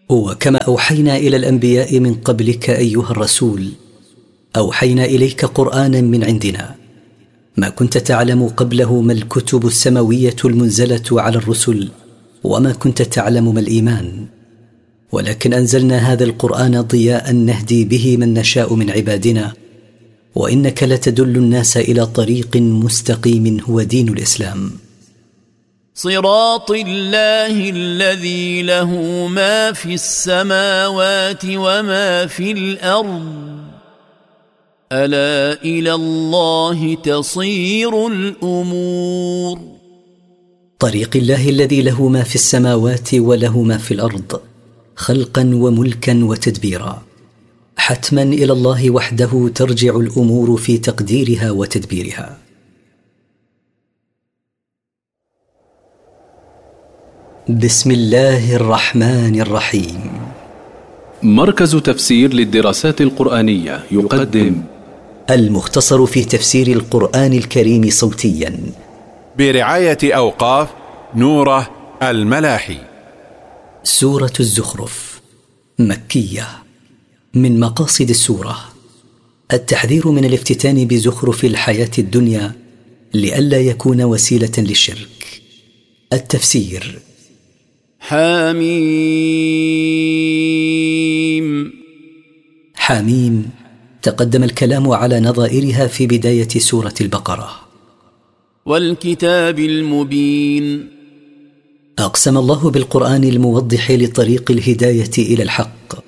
وكما أوحينا إلى الأنبياء من قبلك أيها الرسول أوحينا إليك قرآنا من عندنا ما كنت تعلم قبله ما الكتب السماوية المنزلة على الرسل وما كنت تعلم ما الإيمان، ولكن أنزلنا هذا القرآن ضياء نهدي به من نشاء من عبادنا، وإنك لتدل الناس إلى طريق مستقيم هو دين الإسلام. صراط الله الذي له ما في السماوات وما في الأرض ألا إلى الله تصير الأمور. طريق الله الذي له ما في السماوات وله ما في الأرض خلقا وملكا وتدبيرا، حتما إلى الله وحده ترجع الأمور في تقديرها وتدبيرها. بسم الله الرحمن الرحيم. مركز تفسير للدراسات القرآنية يقدم المختصر في تفسير القرآن الكريم صوتيا برعاية أوقاف نوره الملاحي. سورة الزخرف مكية. من مقاصد السورة التحذير من الافتتان بزخرف الحياة الدنيا لئلا يكون وسيلة للشرك. التفسير حميم. حميم تقدم الكلام على نظائرها في بداية سورة البقرة. والكتاب المبين. أقسم الله بالقرآن الموضح لطريق الهداية إلى الحق.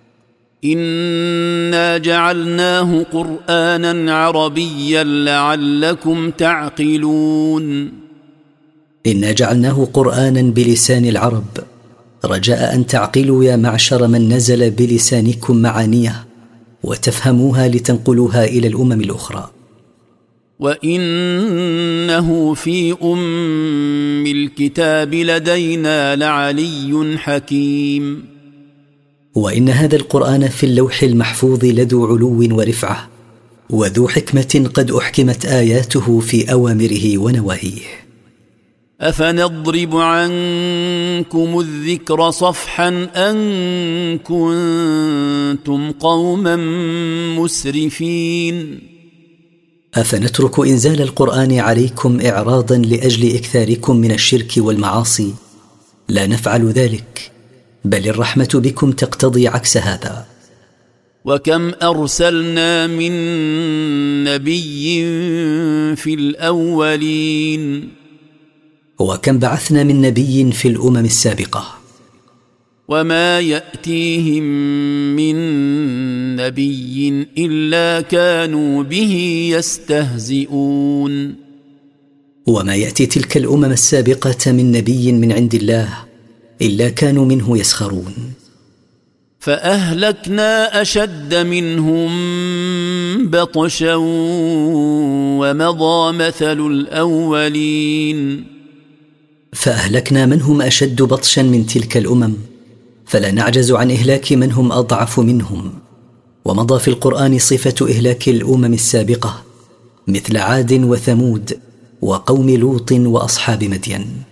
إنا جعلناه قرآنا عربيا لعلكم تعقلون. إنا جعلناه قرآنا بلسان العرب رجاء أن تعقلوا يا معشر من نزل بلسانكم معانيه وتفهموها لتنقلوها إلى الأمم الأخرى. وإنه في أم الكتاب لدينا لعلي حكيم. وإن هذا القرآن في اللوح المحفوظ لذو علو ورفعة وذو حكمة قد أحكمت آياته في أوامره ونواهيه. أفنضرب عنكم الذكر صفحا أن كنتم قوما مسرفين. أفنترك إنزال القرآن عليكم إعراضا لأجل إكثاركم من الشرك والمعاصي؟ لا نفعل ذلك، بل الرحمة بكم تقتضي عكس هذا. وكم أرسلنا من نبي في الأولين. وكم بعثنا من نبي في الأمم السابقة. وما يأتيهم من نبي إلا كانوا به يستهزئون. وما يأتي تلك الأمم السابقة من نبي من عند الله إلا كانوا منه يسخرون. فأهلكنا أشد منهم بطشا ومضى مثل الأولين. فأهلكنا من هم أشد بطشا من تلك الأمم، فلا نعجز عن إهلاك من هم أضعف منهم. ومضى في القرآن صفة إهلاك الأمم السابقة مثل عاد وثمود وقوم لوط وأصحاب مدين.